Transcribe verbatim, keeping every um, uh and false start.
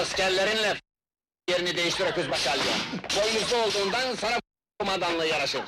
Askerlerinle yerini değiştir öküz bakalyon. Boynuzlu olduğundan sana kumandanlığı yaraşır.